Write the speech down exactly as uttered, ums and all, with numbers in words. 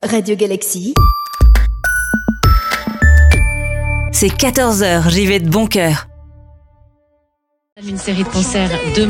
Radio Galaxy. C'est quatorze heures, j'y vais de bon cœur. Une série de concerts demain.